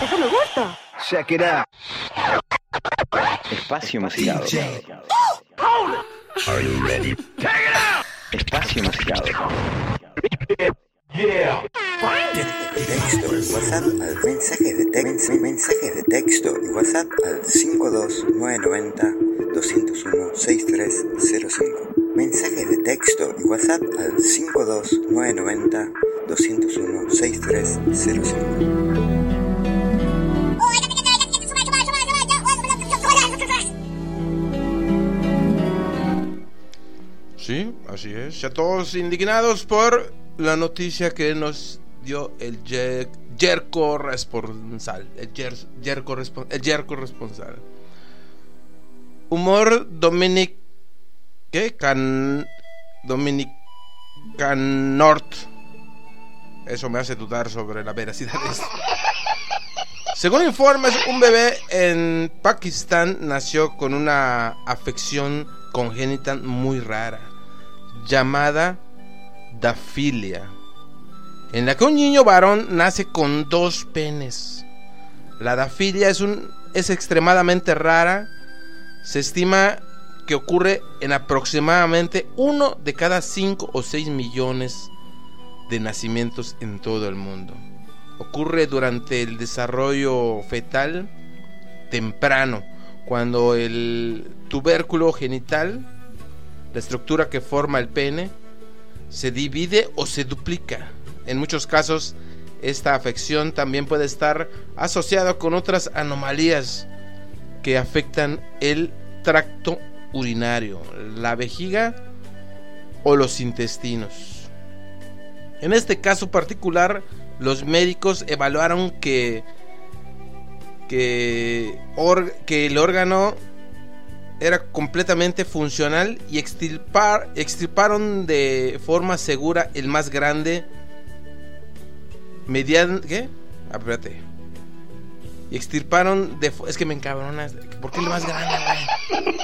Eso me gusta. Check it out. Espacio musicado. Are you ready? Take it out. Espacio musicado. Yeah. Texto y WhatsApp al mensaje de texto y WhatsApp al 52990-201-6305. Mensaje de texto y WhatsApp al 52990-201-6305. Sí, así es. Ya todos indignados por la noticia que nos dio el Yerko responsable. El Yerko responsable. Humor Dominicanort. Eso me hace dudar sobre la veracidad de esto. Según informes, un bebé en Pakistán nació con una afección congénita muy rara, llamada dafilia, en la que un niño varón nace con 2 penes. La dafilia es extremadamente rara. Se estima que ocurre en aproximadamente 1 de cada 5 o 6 millones de nacimientos en todo el mundo. Ocurre durante el desarrollo fetal temprano, cuando el tubérculo genital, la estructura que forma el pene, se divide o se duplica. En muchos casos, esta afección también puede estar asociada con otras anomalías que afectan el tracto urinario, la vejiga o los intestinos. En este caso particular, los médicos evaluaron que el órgano era completamente funcional y extirparon de forma segura el más grande ¿qué? Espérate. Y extirparon es que me encabrona. ¿Por qué el más grande, güey?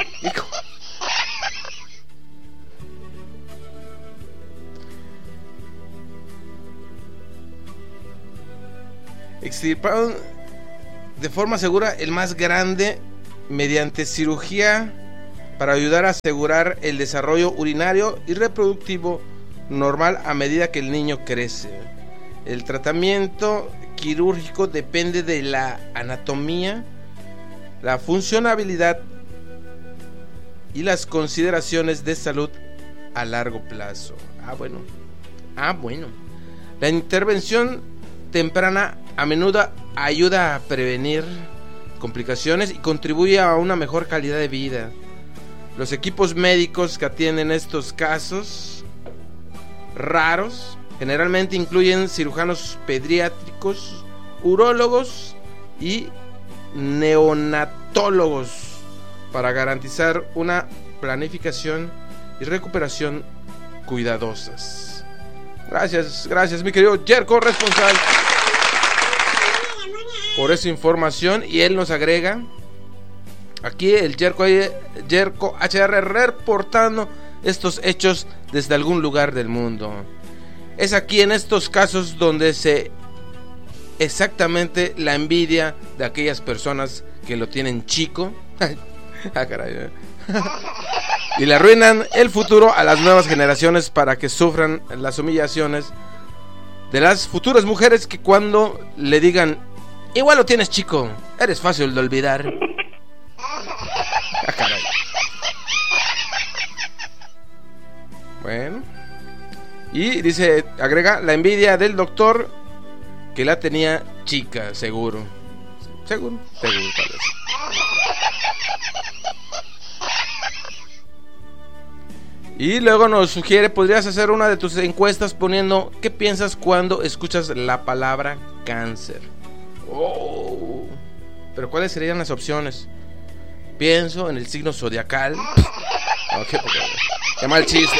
Extirparon de forma segura el más grande mediante cirugía para ayudar a asegurar el desarrollo urinario y reproductivo normal a medida que el niño crece. El tratamiento quirúrgico depende de la anatomía, la funcionabilidad y las consideraciones de salud a largo plazo. Bueno. La intervención temprana a menudo ayuda a prevenir complicaciones y contribuye a una mejor calidad de vida. Los equipos médicos que atienden estos casos raros generalmente incluyen cirujanos pediátricos, urólogos y neonatólogos para garantizar una planificación y recuperación cuidadosas. Gracias mi querido Yerko responsable por esa información. Y él nos agrega aquí el Yerko HR reportando estos hechos desde algún lugar del mundo. Es aquí en estos casos donde exactamente la envidia de aquellas personas que lo tienen chico caray, y le arruinan el futuro a las nuevas generaciones para que sufran las humillaciones de las futuras mujeres que cuando le digan igual lo tienes chico, eres fácil de olvidar. Caray. Bueno. Y dice, agrega, la envidia del doctor que la tenía chica, seguro tal vez. Y luego nos sugiere, podrías hacer una de tus encuestas poniendo ¿qué piensas cuando escuchas la palabra cáncer? Pero ¿cuáles serían las opciones? Pienso en el signo zodiacal. Qué mal chiste.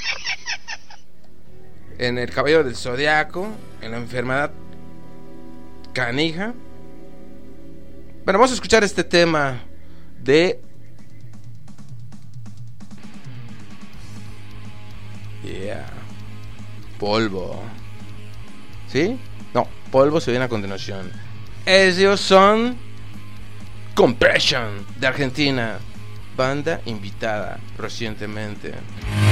En el cabello del zodiaco, en la enfermedad canija. Bueno, vamos a escuchar este tema de Polvo. ¿Sí? No, Polvo se viene a continuación. Ellos son Compression de Argentina, banda invitada recientemente.